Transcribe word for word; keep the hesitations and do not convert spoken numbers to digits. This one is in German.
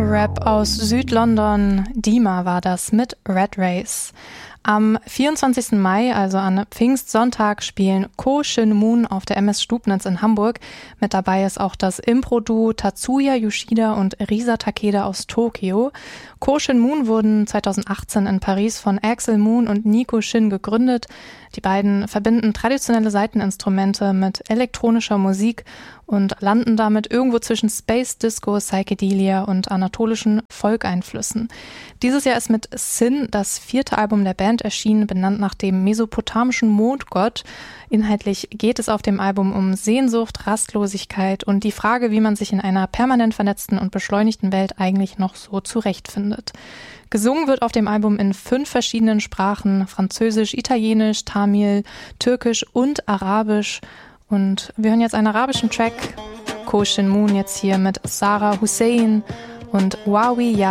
Rap aus Südlondon. Dima war das mit Red Race. Am vierundzwanzigsten Mai, also an Pfingstsonntag, spielen Ko Shin Moon auf der M S Stubnitz in Hamburg. Mit dabei ist auch das Impro-Duo Tatsuya Yoshida und Risa Takeda aus Tokio. Ko Shin Moon wurden zweitausendachtzehn in Paris von Axel Moon und Nico Shin gegründet. Die beiden verbinden traditionelle Saiteninstrumente mit elektronischer Musik und landen damit irgendwo zwischen Space Disco, Psychedelia und anatolischen Folk-Einflüssen. Dieses Jahr ist mit Sin das vierte Album der Band erschienen, benannt nach dem mesopotamischen Mondgott. Inhaltlich geht es auf dem Album um Sehnsucht, Rastlosigkeit und die Frage, wie man sich in einer permanent vernetzten und beschleunigten Welt eigentlich noch so zurechtfindet. Gesungen wird auf dem Album in fünf verschiedenen Sprachen: Französisch, Italienisch, Tamil, Türkisch und Arabisch. Und wir hören jetzt einen arabischen Track. Ko Shin Moon jetzt hier mit Sarah Hussein und Wawi Ya.